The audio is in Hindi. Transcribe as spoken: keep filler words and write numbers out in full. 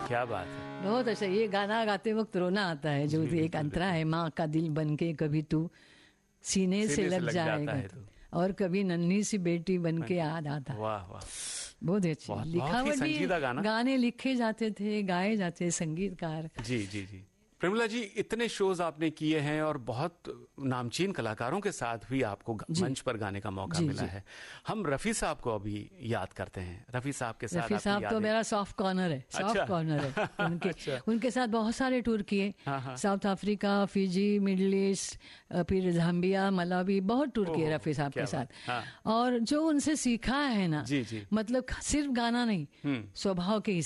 क्या बात है, बहुत अच्छा। ये गाना गाते वक्त रोना आता है, जो एक अंतरा है, माँ का दिल बनके कभी तू सीने, सीने से लग, लग जाएगा है और कभी नन्ही सी बेटी बनके याद आता। वाह वाह, बहुत अच्छे लिखावटी गाने लिखे जाते थे, गाए जाते संगीतकार। जी जी जी। प्रेमिला जी, इतने शोज आपने किए हैं और बहुत नामचीन कलाकारों के साथ भी आपको मंच पर गाने का मौका मिला है। हम रफी साहब को अभी याद करते हैं। रफी साहब के साथ रफी साहब तो मेरा सॉफ्ट कॉर्नर है, सॉफ्ट कॉर्नर है उनके। अच्छा। उनके साथ बहुत सारे टूर किए, south Africa, Fiji, middle east, फिर जाम्बिया, मलावी, बहुत टूर किए रफी साहब के साथ। और जो उनसे सीखा है ना, मतलब सिर्फ गाना नहीं, स्वभाव के